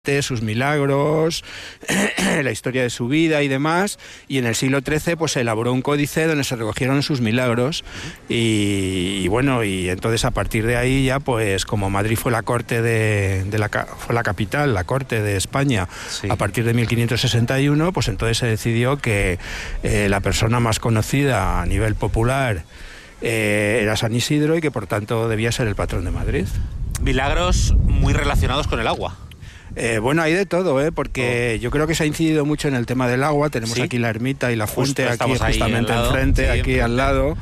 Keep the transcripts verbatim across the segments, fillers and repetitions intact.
sus milagros, la historia de su vida y demás, y en el siglo trece pues se elaboró un códice donde se recogieron sus milagros y, y bueno, y entonces a partir de ahí ya pues como Madrid fue la corte de, de la fue la capital, la corte de España, sí. A partir de mil quinientos sesenta y uno, pues entonces se decidió que eh, la persona más conocida a nivel popular eh, era San Isidro y que por tanto debía ser el patrón de Madrid. Milagros muy relacionados con el agua. Eh, bueno, hay de todo, ¿eh? Porque oh. yo creo que se ha incidido mucho en el tema del agua. Tenemos ¿Sí? aquí la ermita y la fuente Justo aquí justamente enfrente, sí, aquí enfrente. al lado.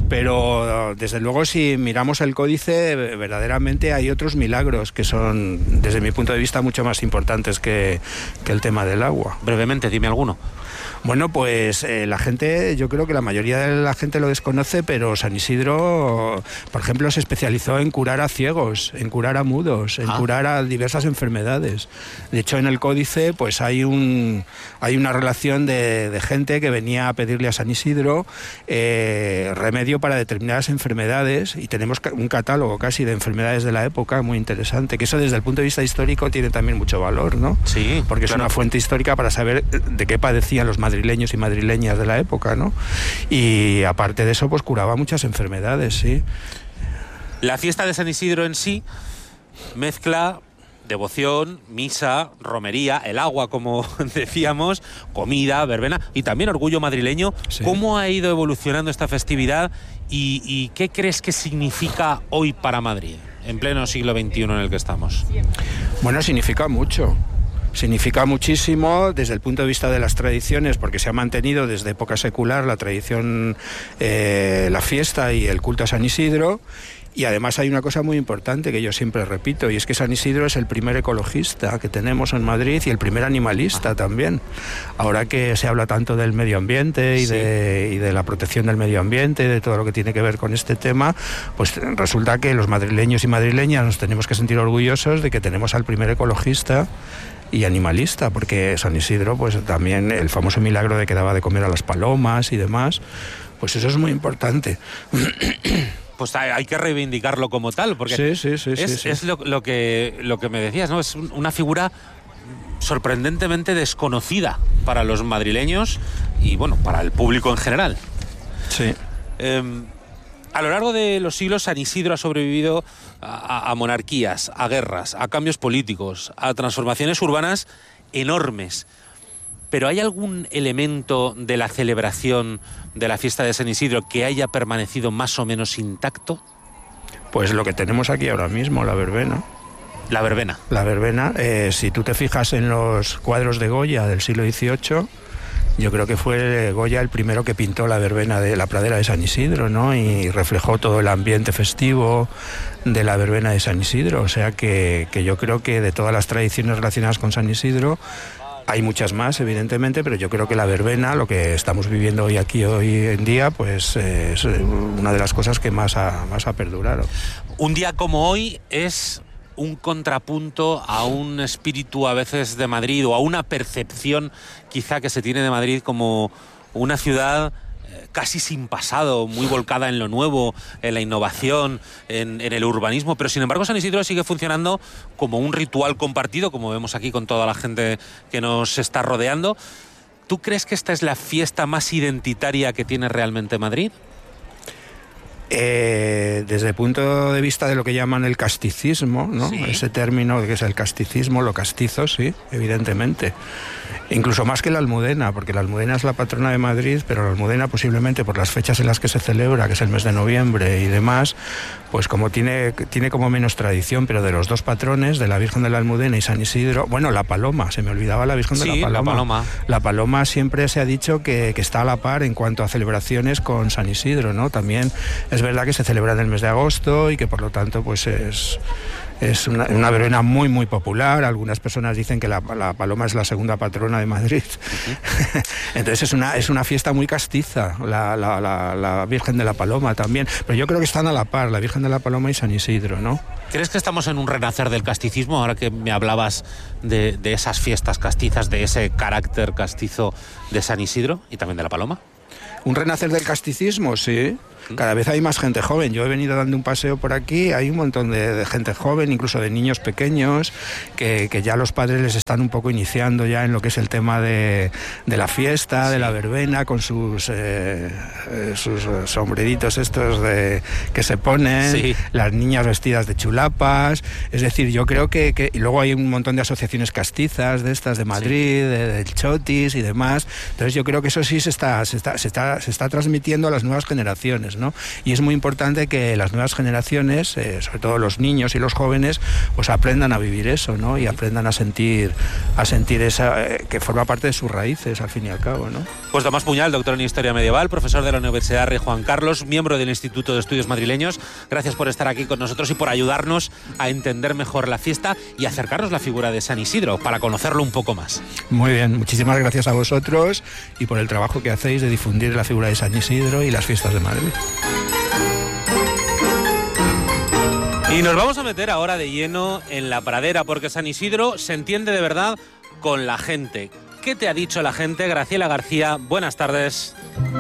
Pero desde luego si miramos el códice, verdaderamente hay otros milagros que son, desde mi punto de vista, mucho más importantes que, que el tema del agua. Brevemente, dime alguno. Bueno, pues eh, la gente, yo creo que la mayoría de la gente lo desconoce, pero San Isidro, por ejemplo, se especializó en curar a ciegos, en curar a mudos, en ah. curar a diversas enfermedades. De hecho, en el códice, pues hay un hay una relación de, de gente que venía a pedirle a San Isidro eh, remedio para determinadas enfermedades, y tenemos un catálogo casi de enfermedades de la época muy interesante, que eso desde el punto de vista histórico tiene también mucho valor, ¿no? Sí, porque claro. es una fuente histórica para saber de qué padecían los madrileños y madrileñas de la época, ¿no? Y aparte de eso, pues curaba muchas enfermedades, sí. La fiesta de San Isidro en sí mezcla devoción, misa, romería, el agua, como decíamos, comida, verbena y también orgullo madrileño. Sí. ¿Cómo ha ido evolucionando esta festividad y, y qué crees que significa hoy para Madrid, en pleno siglo veintiuno en el que estamos? Bueno, significa mucho. Significa muchísimo desde el punto de vista de las tradiciones, porque se ha mantenido desde época secular la tradición, eh, la fiesta y el culto a San Isidro. Y además hay una cosa muy importante que yo siempre repito, y es que San Isidro es el primer ecologista que tenemos en Madrid y el primer animalista ah. también. Ahora que se habla tanto del medio ambiente y, sí. de, y de la protección del medio ambiente, de todo lo que tiene que ver con este tema, pues resulta que los madrileños y madrileñas nos tenemos que sentir orgullosos de que tenemos al primer ecologista y animalista, porque San Isidro, pues también el famoso milagro de que daba de comer a las palomas y demás, pues eso es muy importante. Pues hay que reivindicarlo como tal, porque sí, sí, sí, es, sí, sí. es lo, lo, que, lo que me decías, ¿no? Es una figura sorprendentemente desconocida para los madrileños y, bueno, para el público en general. Sí. Eh, a lo largo de los siglos, San Isidro ha sobrevivido a, a monarquías, a guerras, a cambios políticos, a transformaciones urbanas enormes. ¿Pero hay algún elemento de la celebración de la fiesta de San Isidro que haya permanecido más o menos intacto? Pues lo que tenemos aquí ahora mismo, la verbena. La verbena. La verbena, eh, si tú te fijas en los cuadros de Goya del siglo dieciocho, yo creo que fue Goya el primero que pintó la verbena de la pradera de San Isidro, ¿no? Y reflejó todo el ambiente festivo de la verbena de San Isidro. O sea que, que yo creo que de todas las tradiciones relacionadas con San Isidro, hay muchas más, evidentemente, pero yo creo que la verbena, lo que estamos viviendo hoy aquí, hoy en día, pues eh, es una de las cosas que más ha, más ha perdurado. Un día como hoy es un contrapunto a un espíritu a veces de Madrid o a una percepción quizá que se tiene de Madrid como una ciudad casi sin pasado, muy volcada en lo nuevo, en la innovación, en, en el urbanismo, pero sin embargo San Isidro sigue funcionando como un ritual compartido, como vemos aquí con toda la gente que nos está rodeando. ¿Tú crees que esta es la fiesta más identitaria que tiene realmente Madrid? Eh, desde el punto de vista de lo que llaman el casticismo, ¿no? Sí. Ese término que es el casticismo, lo castizo, sí, evidentemente. Incluso más que la Almudena, porque la Almudena es la patrona de Madrid, pero la Almudena posiblemente por las fechas en las que se celebra, que es el mes de noviembre y demás, pues como tiene, tiene como menos tradición, pero de los dos patrones, de la Virgen de la Almudena y San Isidro, bueno, la Paloma, se me olvidaba la Virgen de sí, la Paloma. la Paloma. La Paloma siempre se ha dicho que, que está a la par en cuanto a celebraciones con San Isidro, ¿no? También es verdad que se celebra en el mes de agosto y que por lo tanto pues es... Es una, una verbena muy, muy popular. Algunas personas dicen que la, la Paloma es la segunda patrona de Madrid. Uh-huh. Entonces es una, es una fiesta muy castiza, la, la, la, la Virgen de la Paloma también. Pero yo creo que están a la par, la Virgen de la Paloma y San Isidro, ¿no? ¿Crees que estamos en un renacer del casticismo, ahora que me hablabas de, de esas fiestas castizas, de ese carácter castizo de San Isidro y también de la Paloma? Un renacer del casticismo, sí. Cada vez hay más gente joven. Yo he venido dando un paseo por aquí, hay un montón de, de gente joven, incluso de niños pequeños, que, que ya los padres les están un poco iniciando ya en lo que es el tema de, de la fiesta, sí. de la verbena, con sus, eh, sus sombreritos estos de, que se ponen, sí. las niñas vestidas de chulapas. Es decir, yo creo que, que... Y luego hay un montón de asociaciones castizas de estas de Madrid, sí. de, del Chotis y demás. Entonces yo creo que eso sí se está, se está, se está, se está transmitiendo a las nuevas generaciones, ¿no? Y es muy importante que las nuevas generaciones, eh, sobre todo los niños y los jóvenes, pues aprendan a vivir eso, ¿no? Y aprendan a sentir, a sentir esa, eh, que forma parte de sus raíces, al fin y al cabo, ¿no? Pues Tomás Puñal, doctor en Historia Medieval, profesor de la Universidad Rey Juan Carlos, miembro del Instituto de Estudios Madrileños. Gracias por estar aquí con nosotros y por ayudarnos a entender mejor la fiesta y acercarnos la figura de San Isidro para conocerlo un poco más. Muy bien, muchísimas gracias a vosotros y por el trabajo que hacéis de difundir la figura de San Isidro y las fiestas de Madrid. Y nos vamos a meter ahora de lleno en la pradera, porque San Isidro se entiende de verdad con la gente. ¿Qué te ha dicho la gente? Graciela García, buenas tardes.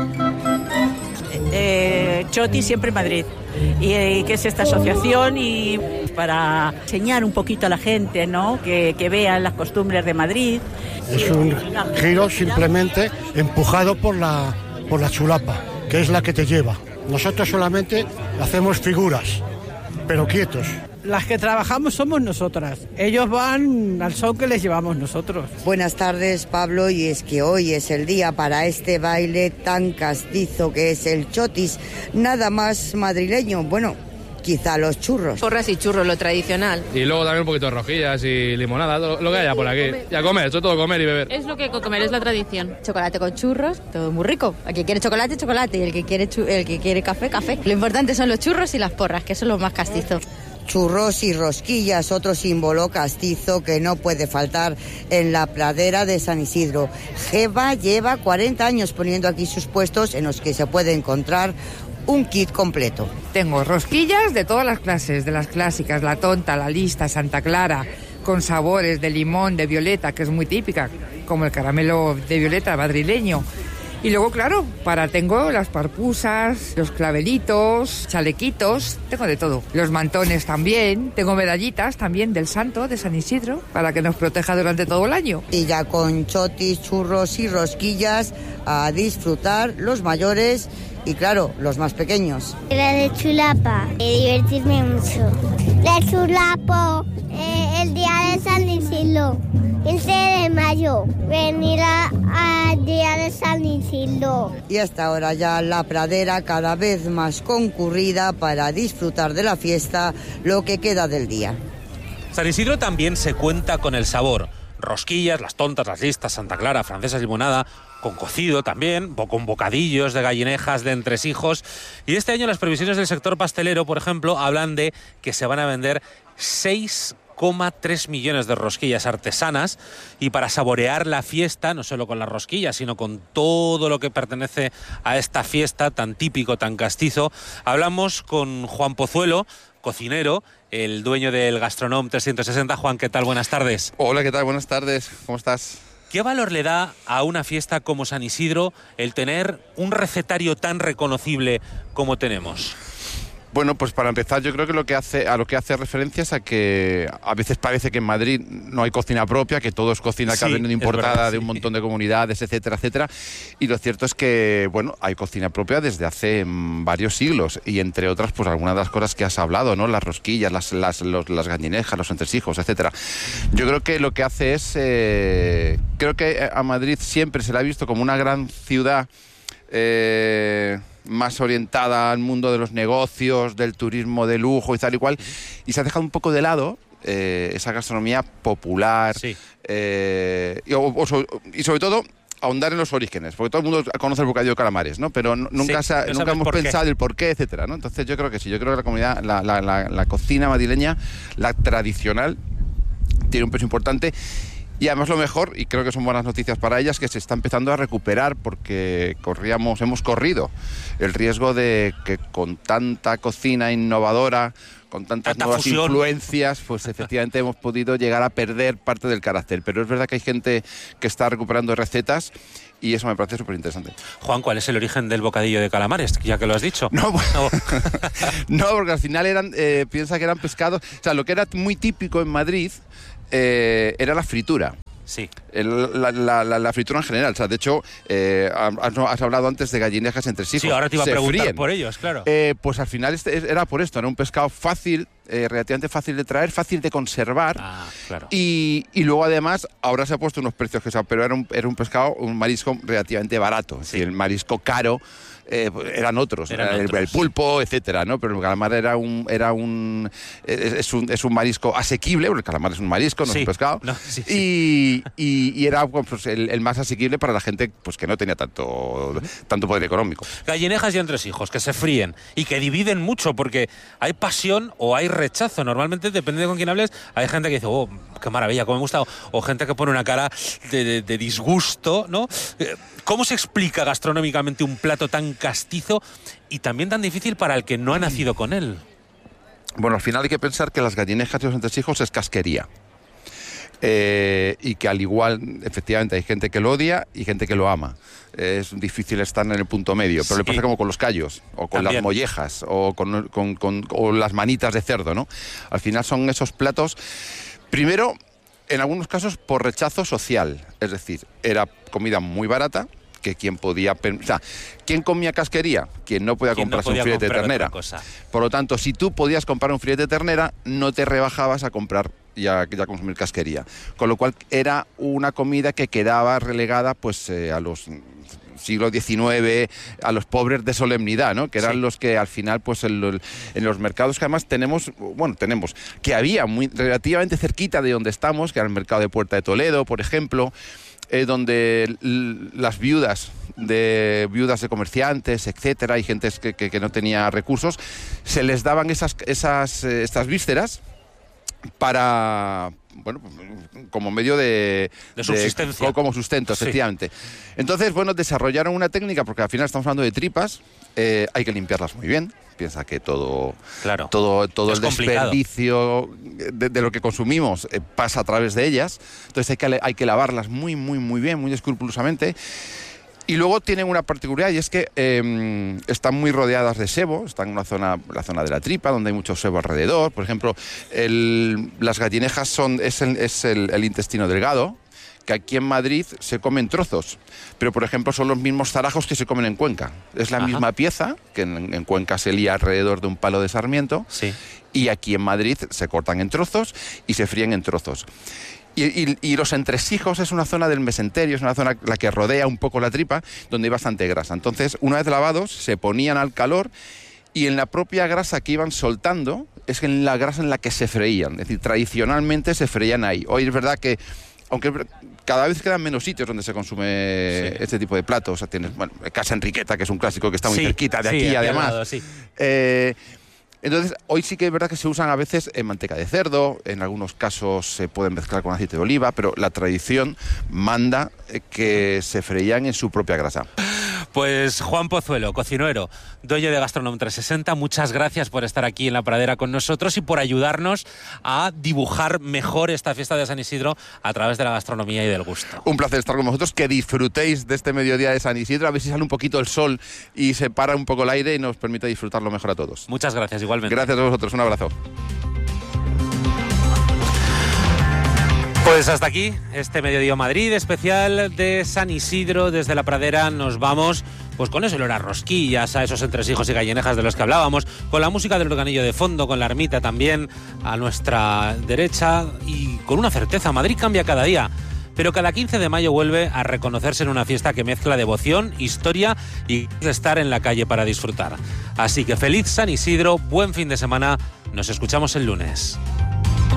Eh, Choti siempre en Madrid. Y eh, que es esta asociación y para enseñar un poquito a la gente, ¿no? Que, que vean las costumbres de Madrid. Es un giro simplemente empujado por la, por la chulapa, que es la que te lleva. Nosotros solamente hacemos figuras, pero quietos. Las que trabajamos somos nosotras. Ellos van al son que les llevamos nosotros. Buenas tardes, Pablo, y es que hoy es el día para este baile tan castizo que es el chotis, nada más madrileño. Bueno, quizá los churros. Porras y churros, lo tradicional. Y luego también un poquito de rojillas y limonada, lo, lo que haya por aquí. Y a comer, sobre todo comer y beber. Es lo que hay que comer, es la tradición. Chocolate con churros, todo muy rico. El que quiere chocolate, chocolate. Y el que quiere, chu- el que quiere café, café. Lo importante son los churros y las porras, que son los más castizos. Churros y rosquillas, otro símbolo castizo que no puede faltar en la pradera de San Isidro. Geva lleva cuarenta años poniendo aquí sus puestos en los que se puede encontrar un kit completo. Tengo rosquillas de todas las clases, de las clásicas, la tonta, la lista, Santa Clara, con sabores de limón, de violeta, que es muy típica, como el caramelo de violeta madrileño. Y luego, claro, para tengo las parpusas, los clavelitos, chalequitos, tengo de todo. Los mantones también, tengo medallitas también del santo, de San Isidro, para que nos proteja durante todo el año. Y ya con chotis, churros y rosquillas, a disfrutar los mayores y, claro, los más pequeños. La de chulapa, y divertirme mucho. La chulapo, eh, el día de San Isidro. quince de mayo, venir al día de San Isidro. Y hasta ahora ya la pradera cada vez más concurrida para disfrutar de la fiesta, lo que queda del día. San Isidro también se cuenta con el sabor. Rosquillas, las tontas, las listas, Santa Clara, francesas, limonada, con cocido también, con bocadillos de gallinejas, de entresijos. Y este año las previsiones del sector pastelero, por ejemplo, hablan de que se van a vender seis coma tres millones de rosquillas artesanas, y para saborear la fiesta, no solo con las rosquillas, sino con todo lo que pertenece a esta fiesta tan típico, tan castizo, hablamos con Juan Pozuelo, cocinero, el dueño del Gastronome trescientos sesenta. Juan, ¿qué tal? Buenas tardes. Hola, ¿qué tal? Buenas tardes. ¿Cómo estás? ¿Qué valor le da a una fiesta como San Isidro el tener un recetario tan reconocible como tenemos? Bueno, pues para empezar, yo creo que lo que hace a lo que hace referencia es a que a veces parece que en Madrid no hay cocina propia, que todo es cocina que ha venido importada verdad, de un sí. montón de comunidades, etcétera, etcétera. Y lo cierto es que, bueno, hay cocina propia desde hace mmm, varios siglos, y entre otras, pues algunas de las cosas que has hablado, ¿no? Las rosquillas, las, las, los, las gallinejas, los entresijos, etcétera. Yo creo que lo que hace es, eh, creo que a Madrid siempre se la ha visto como una gran ciudad, eh, más orientada al mundo de los negocios, del turismo de lujo y tal y cual, y se ha dejado un poco de lado eh, esa gastronomía popular, sí. eh, y, o, o, y sobre todo ahondar en los orígenes, porque todo el mundo conoce el bocadillo de calamares, ¿no? Pero no, nunca, sí, se, nunca hemos pensado el por qué, etcétera, ¿no? Entonces yo creo que sí, yo creo que la comunidad, la, la, la, la cocina madrileña, la tradicional, tiene un peso importante. Y además lo mejor, y creo que son buenas noticias para ellas, que se está empezando a recuperar porque corríamos, hemos corrido el riesgo de que con tanta cocina innovadora, con tantas Tanta nuevas fusión. influencias, pues efectivamente hemos podido llegar a perder parte del carácter. Pero es verdad que hay gente que está recuperando recetas y eso me parece súper interesante. Juan, ¿cuál es el origen del bocadillo de calamares? Ya que lo has dicho. No, bueno, no, porque al final eran, eh, piensa que eran pescados. O sea, lo que era muy típico en Madrid eh, era la fritura. Sí. El, la, la, la, la fritura en general. O sea, de hecho, eh, has, has hablado antes de gallinejas entre sí. Sí, ahora te iba a Se preguntar fríen. por ellos, claro. Eh, pues al final este era por esto, era un pescado fácil, eh, relativamente fácil de traer, fácil de conservar. Ah, claro. Y, y luego además, ahora se ha puesto unos precios que sea, pero era un, era un pescado, un marisco relativamente barato. Sí. Es decir, el marisco caro eh, eran otros, Eran era el, otros. el pulpo, etcétera, ¿no? Pero el calamar era un, era un, es, es un, es un marisco asequible, porque el calamar es un marisco, no Sí. es un pescado. No, sí, sí. Y, y, y era pues, el, el más asequible para la gente pues que no tenía tanto, tanto poder económico. Gallinejas y entresijos que se fríen y que dividen mucho porque hay pasión o hay rechazo. Normalmente, depende de con quién hables, hay gente que dice, oh, qué maravilla, cómo me gusta, o, o gente que pone una cara de, de, de disgusto, ¿no? ¿Cómo se explica gastronómicamente un plato tan castizo y también tan difícil para el que no ha nacido con él? Bueno, al final hay que pensar que las gallinejas y los entresijos es casquería. Eh, y que al igual, efectivamente, hay gente que lo odia y gente que lo ama. Eh, es difícil estar en el punto medio, pero Sí. le pasa como con los callos, o con También. las mollejas, o con, con, con o las manitas de cerdo, ¿no? Al final son esos platos, primero, en algunos casos por rechazo social, es decir, era comida muy barata, que quien podía... O sea, ¿quién comía casquería? Quien no podía ¿Quién no comprarse podía un filete de comprar ternera. otra cosa? Por lo tanto, si tú podías comprar un filete de ternera, no te rebajabas a comprar y a, y a consumir casquería. Con lo cual era una comida que quedaba relegada pues eh, a los siglo diecinueve, a los pobres de solemnidad, ¿no? Que eran Sí. los que al final, pues en los, en los mercados que además tenemos, bueno, tenemos, que había muy relativamente cerquita de donde estamos, que era el mercado de Puerta de Toledo, por ejemplo, eh, donde l- las viudas de viudas de comerciantes, etcétera, y gente que, que, que no tenía recursos, se les daban esas, esas eh, estas vísceras para, bueno, como medio de... De subsistencia. de- como sustento, Sí. efectivamente. Entonces, bueno, desarrollaron una técnica, porque al final estamos hablando de tripas, eh, hay que limpiarlas muy bien. Piensa que todo, Claro. todo, todo Es el complicado. desperdicio de, de lo que consumimos eh, pasa a través de ellas. Entonces hay que, hay que lavarlas muy, muy, muy bien, muy escrupulosamente. Y luego tienen una particularidad, y es que eh, están muy rodeadas de sebo, están en una zona, la zona de la tripa, donde hay mucho sebo alrededor. Por ejemplo, el- las gallinejas son, es, el, es el, el intestino delgado, que aquí en Madrid se comen trozos, pero por ejemplo son los mismos zarajos que se comen en Cuenca. Es la Ajá. misma pieza, que en, en Cuenca se lía alrededor de un palo de sarmiento, Sí. y aquí en Madrid se cortan en trozos y se fríen en trozos. Y, y- y los entresijos es una zona del mesenterio, es una zona la que rodea un poco la tripa, donde hay bastante grasa. Entonces, una vez lavados, se ponían al calor y en la propia grasa que iban soltando, es en la grasa en la que se freían. Es decir, tradicionalmente se freían ahí. Hoy es verdad que, aunque es ver- cada vez quedan menos sitios donde se consume Sí. este tipo de platos. O sea, tienes, bueno, Casa Enriqueta, que es un clásico que está muy Sí, cerquita de sí, aquí, al además. lado, sí. Eh, entonces, hoy sí que es verdad que se usan a veces en manteca de cerdo, en algunos casos se pueden mezclar con aceite de oliva, pero la tradición manda eh, que se freían en su propia grasa. Pues Juan Pozuelo, cocinero, dueño de Gastronome trescientos sesenta, muchas gracias por estar aquí en La Pradera con nosotros y por ayudarnos a dibujar mejor esta fiesta de San Isidro a través de la gastronomía y del gusto. Un placer estar con vosotros, que disfrutéis de este mediodía de San Isidro, a ver si sale un poquito el sol y se para un poco el aire y nos permite disfrutarlo mejor a todos. Muchas gracias, igualmente. Gracias a vosotros, un abrazo. Pues hasta aquí este Mediodía Madrid especial de San Isidro. Desde La Pradera nos vamos pues con eso, olor a rosquillas, a esos entresijos y gallinejas de los que hablábamos, con la música del organillo de fondo, con la ermita también a nuestra derecha y con una certeza, Madrid cambia cada día. Pero cada quince de mayo vuelve a reconocerse en una fiesta que mezcla devoción, historia y estar en la calle para disfrutar. Así que feliz San Isidro, buen fin de semana, nos escuchamos el lunes.